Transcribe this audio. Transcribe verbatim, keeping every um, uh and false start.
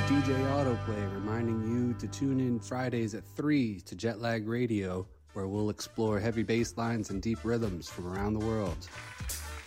D J Autoplay reminding you to tune in Fridays at three to Jetlag Radio, where we'll explore heavy bass lines and deep rhythms from around the world.